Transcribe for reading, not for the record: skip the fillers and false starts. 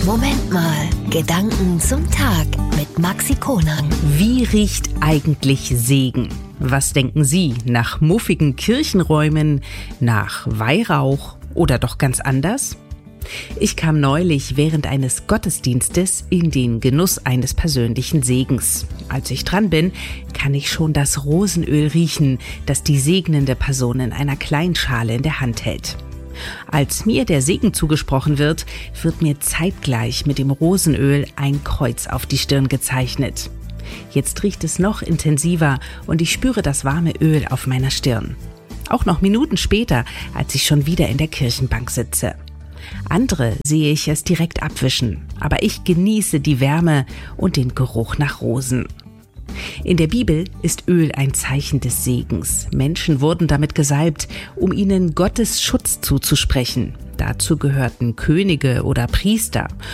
Moment mal, Gedanken zum Tag mit Maxi Konang. Wie riecht eigentlich Segen? Was denken Sie? Nach muffigen Kirchenräumen, nach Weihrauch oder doch ganz anders? Ich kam neulich während eines Gottesdienstes in den Genuss eines persönlichen Segens. Als ich dran bin, kann ich schon das Rosenöl riechen, das die segnende Person in einer Kleinschale in der Hand hält. Als mir der Segen zugesprochen wird, wird mir zeitgleich mit dem Rosenöl ein Kreuz auf die Stirn gezeichnet. Jetzt riecht es noch intensiver und ich spüre das warme Öl auf meiner Stirn. Auch noch Minuten später, als ich schon wieder in der Kirchenbank sitze. Andere sehe ich es direkt abwischen, aber ich genieße die Wärme und den Geruch nach Rosen. In der Bibel ist Öl ein Zeichen des Segens. Menschen wurden damit gesalbt, um ihnen Gottes Schutz zuzusprechen. Dazu gehörten Könige oder Priester